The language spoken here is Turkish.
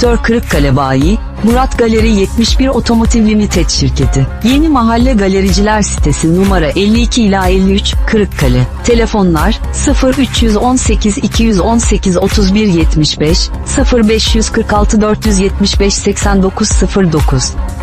Traktör Kırıkkale Bayi, Murat Galeri 71 Otomotiv Limited Şirketi. Yeni Mahalle Galericiler Sitesi numara 52 ila 53, Kırıkkale. Telefonlar 0318 218 31 75, 0546 475 8909.